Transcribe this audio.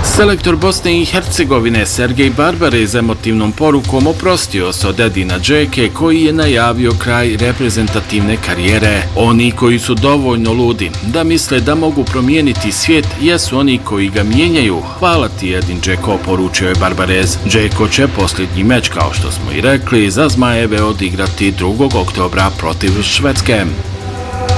Selektor Bosne i Hercegovine Sergej Barbarez emotivnom porukom oprostio se od Edina Džeke koji je najavio kraj reprezentativne karijere. Oni koji su dovoljno ludi da misle da mogu promijeniti svijet jesu oni koji ga mijenjaju. Hvala ti Edin Džeko, poručio je Barbarez. Džeko će posljednji meč, kao što smo i rekli, za Zmajeve odigrati 2. oktobra protiv Švedske.